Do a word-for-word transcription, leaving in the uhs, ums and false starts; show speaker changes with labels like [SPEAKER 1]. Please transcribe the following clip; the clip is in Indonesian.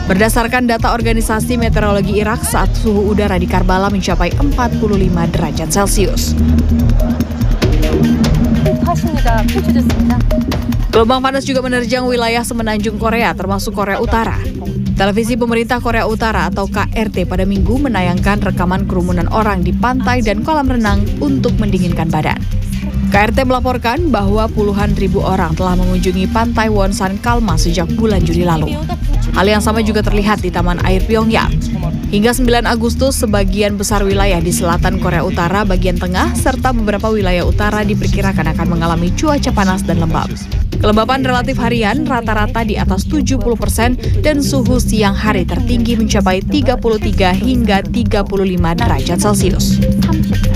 [SPEAKER 1] Berdasarkan data Organisasi Meteorologi Irak, saat suhu udara di Karbala mencapai empat puluh lima derajat Celcius. Gelombang panas juga menerjang wilayah semenanjung Korea, termasuk Korea Utara. Televisi pemerintah Korea Utara atau K R T pada Minggu menayangkan rekaman kerumunan orang di pantai dan kolam renang untuk mendinginkan badan. K R T melaporkan bahwa puluhan ribu orang telah mengunjungi pantai Wonsan Kalma sejak bulan Juli lalu. Hal yang sama juga terlihat di Taman Air Pyongyang. Hingga sembilan Agustus, sebagian besar wilayah di selatan Korea Utara bagian tengah serta beberapa wilayah utara diperkirakan akan mengalami cuaca panas dan lembab. Kelembapan relatif harian rata-rata di atas tujuh puluh persen dan suhu siang hari tertinggi mencapai tiga puluh tiga hingga tiga puluh lima derajat Celcius.